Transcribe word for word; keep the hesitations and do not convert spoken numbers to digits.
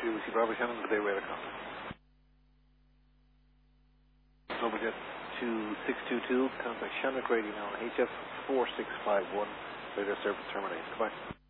P W C Bravo Shannon, good day, radar contact. Double jet two six two two, contact Shannon Radio now on H F four six five one, radar service terminated. Goodbye.